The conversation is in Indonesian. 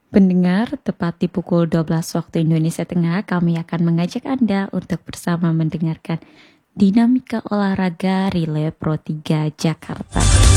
Pendengar, tepat di pukul 12 waktu Indonesia Tengah, kami akan mengajak Anda untuk bersama mendengarkan Dinamika Olahraga Relay Pro 3 Jakarta.